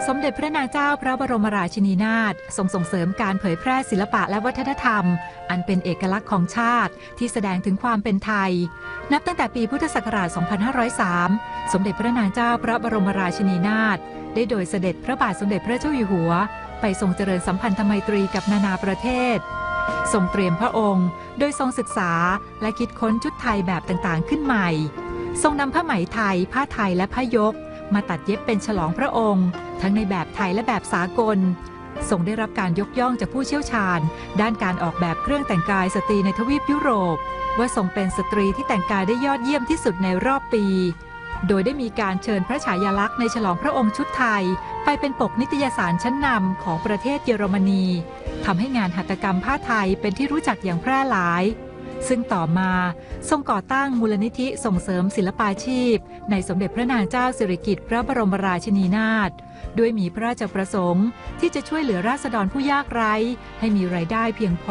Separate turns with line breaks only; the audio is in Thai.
สมเด็จพระนางเจ้าพระบรมราชินีนาถทรงส่งเสริมการเผยแพร่ศิลปะและวัฒนธรรมอันเป็นเอกลักษณ์ของชาติที่แสดงถึงความเป็นไทยนับตั้งแต่ปีพุทธศักราช 2503 สมเด็จพระนางเจ้าพระบรมราชินีนาถได้โดยเสด็จพระบาทสมเด็จพระเจ้าอยู่หัวไปทรงเจริญสัมพันธไมตรีกับนานาประเทศทรงเตรียมพระองค์โดยทรงศึกษาและคิดค้นชุดไทยแบบต่างๆขึ้นใหม่ทรงนำผ้าไหมไทยผ้าไทยและผ้ายกมาตัดเย็บเป็นฉลองพระองค์ทั้งในแบบไทยและแบบสากลทรงได้รับการยกย่องจากผู้เชี่ยวชาญด้านการออกแบบเครื่องแต่งกายสตรีในทวีปยุโรปว่าทรงเป็นสตรีที่แต่งกายได้ยอดเยี่ยมที่สุดในรอบปีโดยได้มีการเชิญพระฉายาลักษณ์ในฉลองพระองค์ชุดไทยไปเป็นปกนิตยสารชั้นนำของประเทศเยอรมนีทำให้งานหัตถกรรมผ้าไทยเป็นที่รู้จักอย่างแพร่หลายซึ่งต่อมาทรงก่อตั้งมูลนิธิส่งเสริมศิลปาชีพในสมเด็จพระนางเจ้าสิริกิติ์พระบรมราชินีนาถด้วยมีพระราชประสงค์ที่จะช่วยเหลือราษฎรผู้ยากไร้ให้มีรายได้เพียงพอ